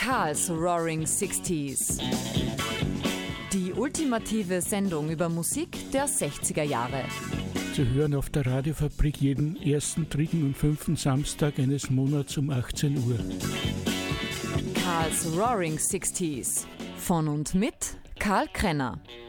Karl's Roaring Sixties. Die ultimative Sendung über Musik der 60er Jahre. Zu hören auf der Radiofabrik jeden ersten, dritten und fünften Samstag eines Monats um 18 Uhr. Karl's Roaring Sixties. Von und mit Karl Krenner.